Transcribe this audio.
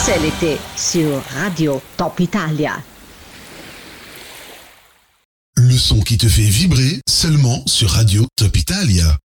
C'est l'été sur Radio Top Italia. Le son qui te fait vibrer seulement sur Radio Top Italia.